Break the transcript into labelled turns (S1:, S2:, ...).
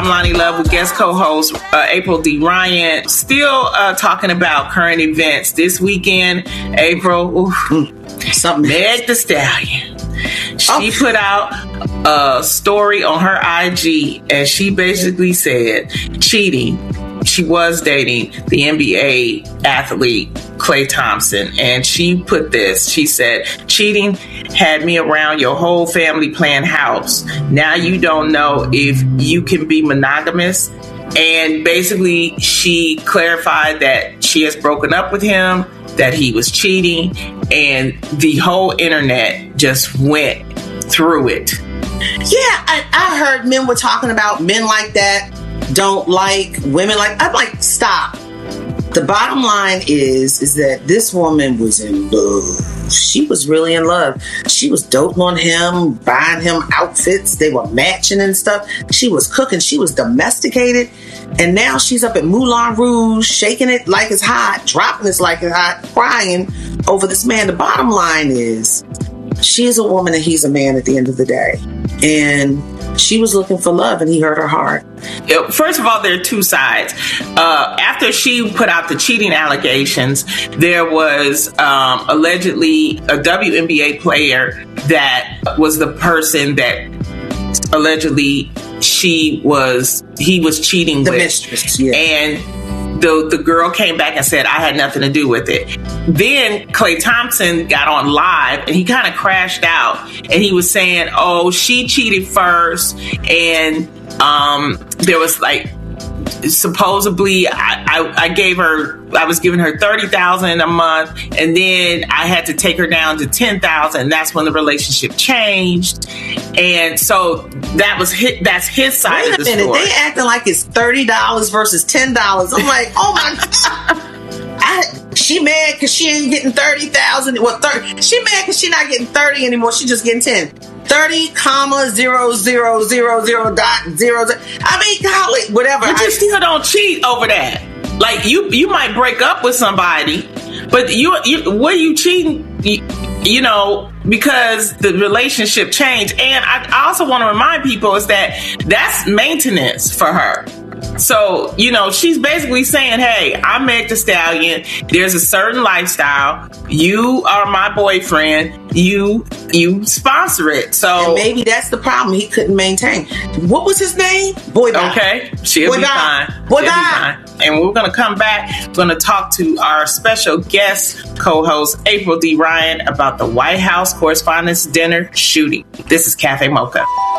S1: Lonnie Love with guest co-host April D. Ryan. Still talking about current events. This weekend, April,
S2: something.
S1: Meg Thee Stallion. She put out a story on her IG and she basically said cheating. She was dating the NBA athlete Klay Thompson, and she put this. She said, cheating had me around your whole family playing house. Now you don't know if you can be monogamous. And basically she clarified that she has broken up with him, that he was cheating, and the whole internet just went through it.
S2: Yeah, I heard men were talking about men like that don't like women like. I'm like, stop. The bottom line is that this woman was in love. She was really in love. She was doting on him, buying him outfits. They were matching and stuff. She was cooking. She was domesticated. And now she's up at Moulin Rouge, shaking it like it's hot, dropping it like it's hot, crying over this man. The bottom line is she is a woman and he's a man at the end of the day. And she was looking for love and he hurt her heart.
S1: First of all, there are two sides. After she put out the cheating allegations, there was allegedly a WNBA player that was the person that allegedly he was cheating
S2: the
S1: with.
S2: Mistress, yeah.
S1: And the girl came back and said, I had nothing to do with it. Then Klay Thompson got on live and he kind of crashed out and he was saying, oh, she cheated first. And there was like, supposedly I was giving her $30,000 a month, and then I had to take her down to $10,000. That's when the relationship changed, and so that's his side of the story.
S2: They acting like it's $30 versus $10. I'm like, oh my. She mad because she ain't getting 30,000. Well, she mad because she not getting 30 anymore. She just getting 10. 30,000,000.00.00. I mean, golly, whatever.
S1: But you still don't cheat over that. Like you might break up with somebody, but you what are you cheating? You know, because the relationship changed. And I also want to remind people is that's maintenance for her. So, you know, she's basically saying, hey, I'm Meg Thee Stallion. There's a certain lifestyle. You are my boyfriend. You sponsor it. So
S2: and maybe that's the problem. He couldn't maintain. What was his name? Boy Bye.
S1: Okay. She'll be fine.
S2: Boy Bye.
S1: And we're going to come back. We're going to talk to our special guest co-host, April D. Ryan, about the White House Correspondents' Dinner shooting. This is Cafe Mocha.